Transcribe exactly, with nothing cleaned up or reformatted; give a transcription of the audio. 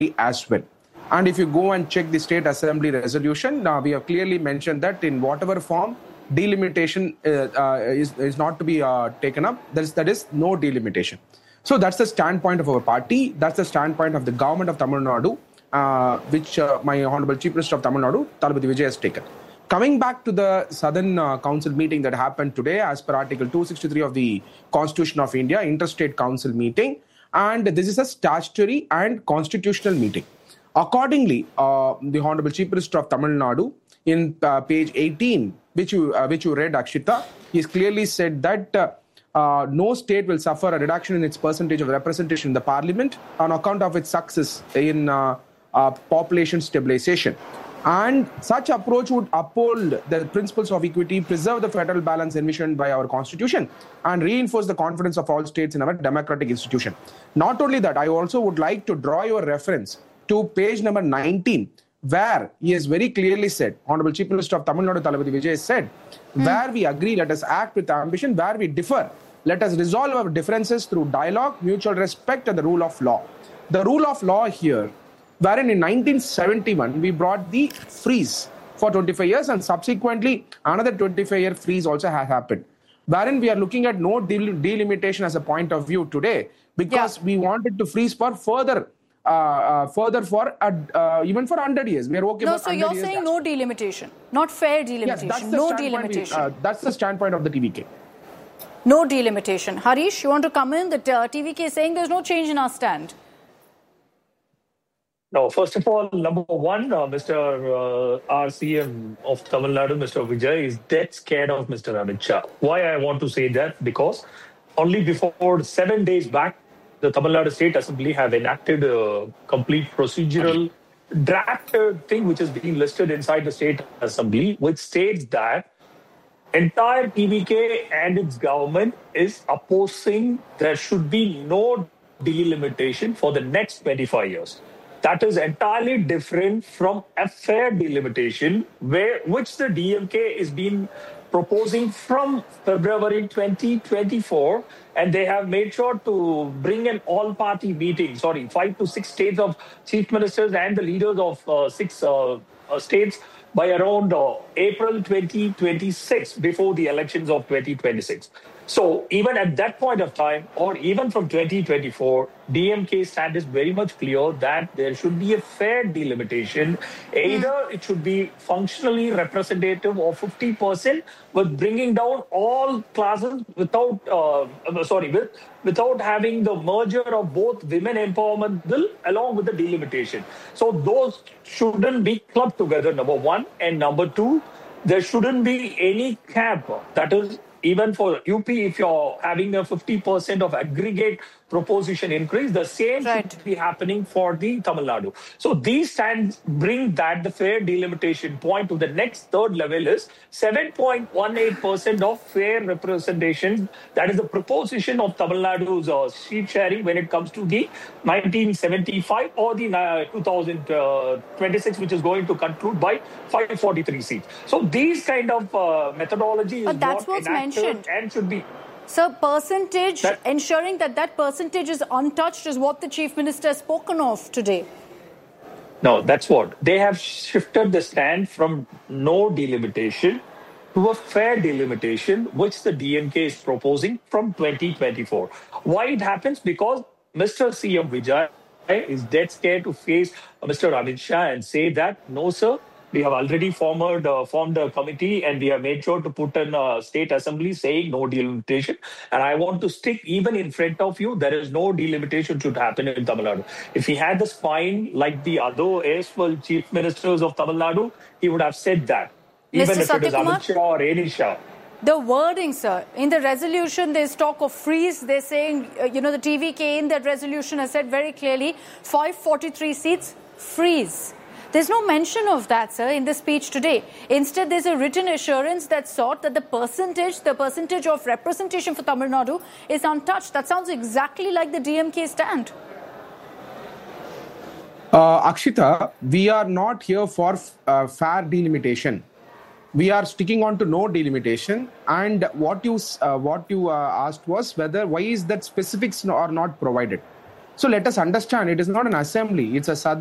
as well. And if you go and check the State Assembly resolution, uh, we have clearly mentioned that in whatever form delimitation uh, uh, is, is not to be uh, taken up, that is, that is no delimitation. So that's the standpoint of our party. That's the standpoint of the government of Tamil Nadu, uh, which uh, my Honorable Chief Minister of Tamil Nadu, Thalapathy Vijay, has taken. Coming back to the Southern uh, Council meeting that happened today, as per Article two sixty-three of the Constitution of India, Interstate Council meeting, and this is a statutory and constitutional meeting. Accordingly, uh, the Honorable Chief Minister of Tamil Nadu, in uh, page eighteen, which you uh, which you read, Akshita, he's clearly said that uh, uh, no state will suffer a reduction in its percentage of representation in the parliament on account of its success in uh, uh, population stabilization. And such approach would uphold the principles of equity, preserve the federal balance envisioned by our constitution, and reinforce the confidence of all states in our democratic institution. Not only that, I also would like to draw your reference to page number nineteen, where he has very clearly said, Honorable Chief Minister of Tamil Nadu, Thalapathy Vijay, said, mm. where we agree, let us act with ambition, where we differ, let us resolve our differences through dialogue, mutual respect, and the rule of law. The rule of law here, wherein in nineteen seventy-one, we brought the freeze for twenty-five years, and subsequently another twenty-five year freeze also has happened, wherein we are looking at no del- delimitation as a point of view today, because yeah. we wanted to freeze for further Uh, uh, further for uh, uh, even for one hundred years. We are okay. No, so you're saying no delimitation, not fair delimitation. Yes, that's the no delimitation. We, uh, that's the standpoint of the T V K. No delimitation. Harish, you want to come in? That uh, T V K is saying there's no change in our stand. No, first of all, number one, uh, Mister Uh, R C M of Tamil Nadu, Mister Vijay, is dead scared of Mister Amit Shah. Why I want to say that? Because only before seven days back, the Tamil Nadu State Assembly have enacted a complete procedural draft thing which is being listed inside the State Assembly, which states that entire T V K and its government is opposing there should be no delimitation for the next twenty-five years. That is entirely different from a fair delimitation, where which the D M K is being proposing from February twenty twenty-four, and they have made sure to bring an all-party meeting, sorry, five to six states of chief ministers and the leaders of uh, six uh, uh, states by around uh, April twenty twenty-six, before the elections of twenty twenty-six. So even at that point of time, or even from twenty twenty-four, D M K stand is very much clear that there should be a fair delimitation. Either mm. it should be functionally representative of fifty percent, with bringing down all classes without, uh, sorry, with, without having the merger of both women empowerment bill along with the delimitation. So those shouldn't be clubbed together, number one. And number two, there shouldn't be any cap. That is, even for U P, if you're having a fifty percent of aggregate proposition increase, the same right. should be happening for the Tamil Nadu. So these stands bring that the fair delimitation point to the next third level is seven point one eight percent of fair representation. That is the proposition of Tamil Nadu's uh, seat sharing when it comes to the nineteen seventy-five or the uh, two thousand twenty-six, which is going to conclude by five hundred forty-three seats. So these kind of uh, methodology is but that's what what's mentioned and should be. So percentage, that, ensuring that that percentage is untouched is what the Chief Minister has spoken of today. No, that's what. They have shifted the stand from no delimitation to a fair delimitation, which the D M K is proposing from twenty twenty-four. Why it happens? Because Mister C M Vijay is dead scared to face Mister Amit Shah and say that, no, sir, we have already formed, uh, formed a committee and we have made sure to put in a state assembly saying no delimitation. And I want to stick even in front of you, there is no delimitation should happen in Tamil Nadu. If he had the spine like the other erstwhile chief ministers of Tamil Nadu, he would have said that. Even Mister if it is Amit Shah or any Shah. The wording, sir, in the resolution, there's talk of freeze. They're saying, uh, you know, the T V K in that resolution has said very clearly, five hundred forty-three seats, freeze. There's no mention of that, sir, in the speech today. Instead, there's a written assurance that sought that the percentage, the percentage of representation for Tamil Nadu is untouched. That sounds exactly like the D M K stand. Uh, Akshita, we are not here for uh, fair delimitation. We are sticking on to no delimitation. And what you uh, what you uh, asked was whether why is that specifics are not provided. So let us understand, it is not an assembly, it's a